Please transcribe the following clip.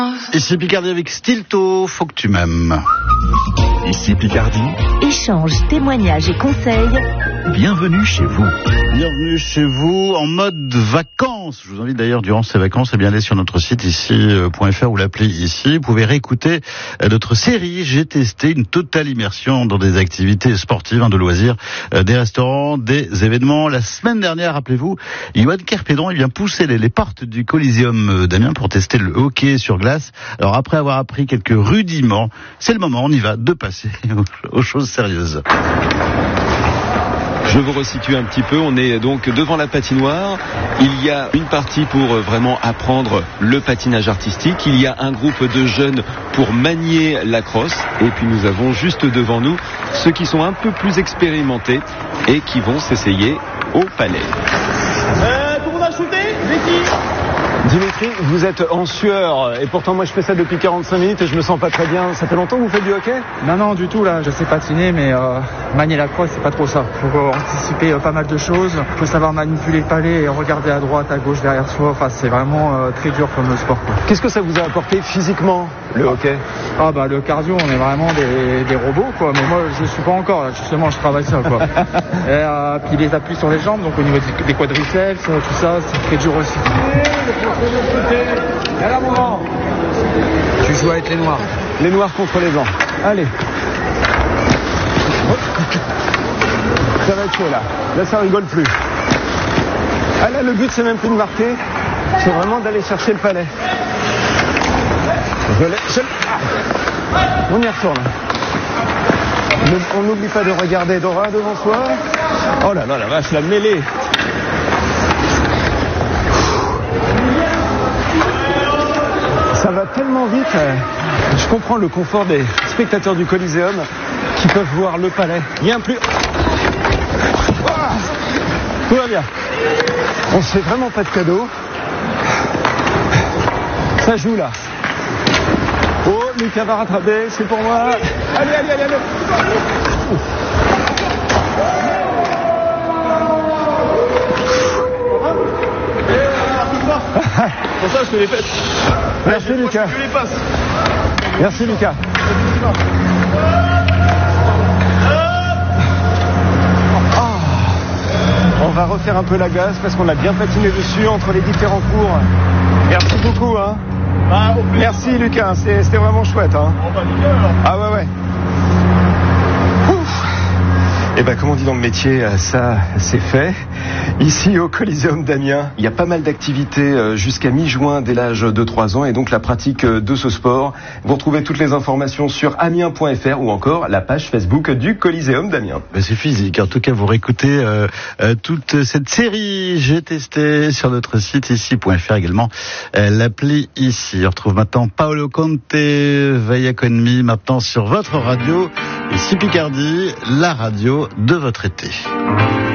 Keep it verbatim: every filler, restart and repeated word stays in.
Ici Picardie avec Stilto, faut que tu m'aimes. Ici Picardie. Échange, témoignages et conseils. Bienvenue chez vous. Bienvenue chez vous en mode vacances. Je vous invite d'ailleurs durant ces vacances à bien aller sur notre site ici point f r ou l'appli ici. Vous pouvez réécouter notre série. J'ai testé une totale immersion dans des activités sportives, hein, de loisirs, euh, des restaurants, des événements. La semaine dernière, rappelez-vous, Yoann Kerpédron, il vient pousser les, les portes du Coliseum d'Amiens pour tester le hockey sur glace. Alors après avoir appris quelques rudiments, c'est le moment, on y va, de passer aux, aux choses sérieuses. Je vous resitue un petit peu, on est donc devant la patinoire. Il y a une partie pour vraiment apprendre le patinage artistique. Il y a un groupe de jeunes pour manier la crosse. Et puis nous avons juste devant nous ceux qui sont un peu plus expérimentés et qui vont s'essayer au palais. Euh, tout le monde a shooté, Vicky ? Dimitri, vous êtes en sueur et pourtant moi je fais ça depuis quarante-cinq minutes et je me sens pas très bien. Ça fait longtemps que vous faites du hockey ? Non, non, du tout, là, je sais patiner, mais euh, manier la crosse, c'est pas trop ça. Faut euh, anticiper euh, pas mal de choses, faut savoir manipuler le palais et regarder à droite, à gauche, derrière soi. Enfin, c'est vraiment euh, très dur comme sport, quoi. Qu'est-ce que ça vous a apporté physiquement, le hockey ? Ah bah le cardio, on est vraiment des, des robots, quoi. Mais moi, je suis pas encore, là, justement, je travaille ça, quoi. Et euh, puis les appuis sur les jambes, donc au niveau des quadriceps, tout ça, c'est très dur aussi. Et là, mon grand, Tu joues avec les noirs. Les noirs contre les blancs. Allez. Ça va être chaud là. Là ça rigole plus. Ah là le but c'est même plus de marquer, c'est vraiment d'aller chercher le palais. Je l'ai, je l'ai. Ah. On y retourne. On n'oublie pas de regarder Dora devant soi. Oh là là la vache, la mêlée. Ça va tellement vite. Je comprends le confort des spectateurs du Coliseum qui peuvent voir le palais. Bien plus. Tout va bien. On se fait vraiment pas de cadeau. Ça joue là. Oh, Lucas va rattraper, c'est pour moi. Allez, allez, allez, allez. pour ça, je te les pète. Merci Lucas. Je les passe. Merci Lucas. On va refaire un peu la glace parce qu'on a bien patiné dessus entre les différents cours. Merci beaucoup. Hein. Bah, au plus. Merci Lucas, c'était, c'était vraiment chouette. Hein. On va nickel alors. Ah ouais ouais. Et ben comme on dit dans le métier, ça c'est fait. Ici au Coliseum d'Amiens, il y a pas mal d'activités jusqu'à mi-juin dès l'âge de trois ans et donc la pratique de ce sport. Vous retrouvez toutes les informations sur amiens point f r ou encore la page Facebook du Coliseum d'Amiens. C'est physique. En tout cas, vous réécoutez euh, euh, toute cette série. J'ai testé sur notre site ici point f r également euh, l'appli ici. On retrouve maintenant Paolo Conte, Vaya con mi, maintenant sur votre radio. Ici Picardie, la radio de votre été.